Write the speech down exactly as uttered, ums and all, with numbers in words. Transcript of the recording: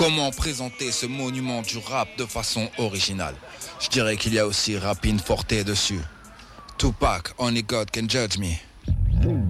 Comment présenter ce monument du rap de façon originale? Je dirais qu'il y a aussi Rapine Forte dessus. Tupac, Only God Can Judge Me.